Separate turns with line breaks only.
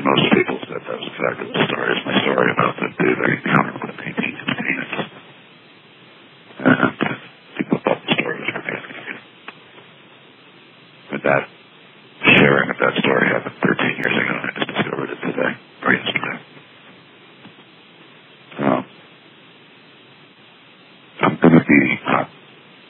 most people said that was exactly the story. It's my story about the dude I encountered with paintings in Phoenix. And people thought the story was ridiculous. But that sharing of that story happened 13 years ago, and I just discovered it today, or yesterday.